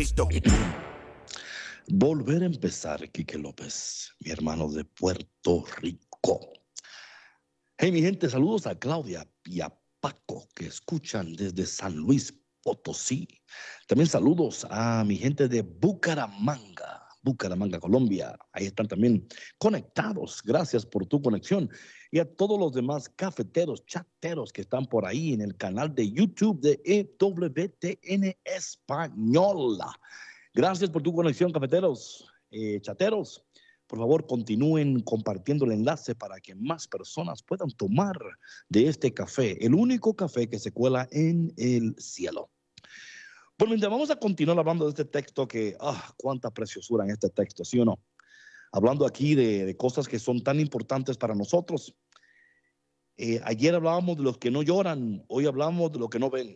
visto. Volver a empezar, Quique López, mi hermano de Puerto Rico. Hey, mi gente, saludos a Claudia y a Paco, que escuchan desde San Luis Potosí. También saludos a mi gente de Bucaramanga, Colombia. Ahí están también conectados. Gracias por tu conexión. Y a todos los demás cafeteros, chateros que están por ahí en el canal de YouTube de EWTN Española. Gracias por tu conexión, cafeteros, chateros. Por favor, continúen compartiendo el enlace para que más personas puedan tomar de este café, el único café que se cuela en el cielo. Bueno, vamos a continuar hablando de este texto que, cuánta preciosura en este texto, ¿sí o no? Hablando aquí de cosas que son tan importantes para nosotros. Ayer hablábamos de los que no lloran, hoy hablamos de los que no ven.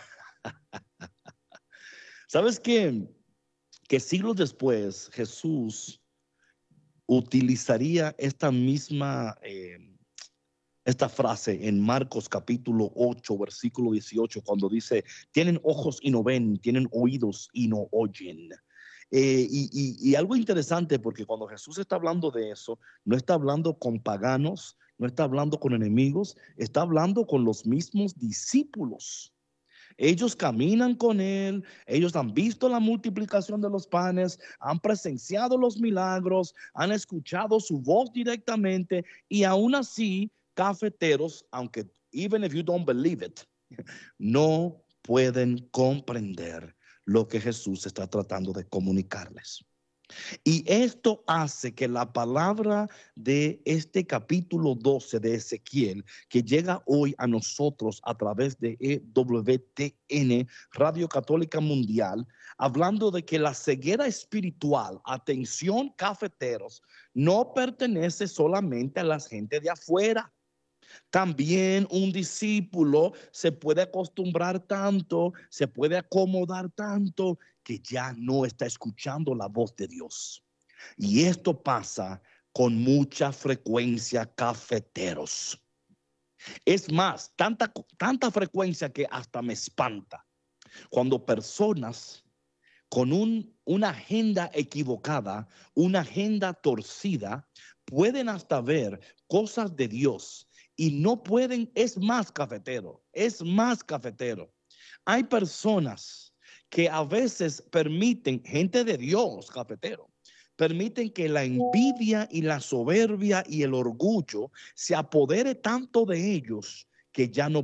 ¿Sabes qué? Que siglos después Jesús utilizaría esta misma esta frase en Marcos capítulo 8, versículo 18, cuando dice, tienen ojos y no ven, tienen oídos y no oyen. Y algo interesante, porque cuando Jesús está hablando de eso, no está hablando con paganos, no está hablando con enemigos, está hablando con los mismos discípulos. Ellos caminan con él, ellos han visto la multiplicación de los panes, han presenciado los milagros, han escuchado su voz directamente y aún así, cafeteros, aunque even if you don't believe it, no pueden comprender lo que Jesús está tratando de comunicarles. Y esto hace que la palabra de este capítulo 12 de Ezequiel, que llega hoy a nosotros a través de EWTN, Radio Católica Mundial, hablando de que la ceguera espiritual, atención cafeteros, no pertenece solamente a la gente de afuera. También un discípulo se puede acostumbrar tanto, se puede acomodar tanto que ya no está escuchando la voz de Dios. Y esto pasa con mucha frecuencia, cafeteros. Es más, tanta frecuencia que hasta me espanta. Cuando personas con una agenda equivocada, una agenda torcida, pueden hasta ver cosas de Dios y no pueden, es más cafetero. Hay personas que a veces permiten, gente de Dios, cafetero, permiten que la envidia y la soberbia y el orgullo se apodere tanto de ellos que ya no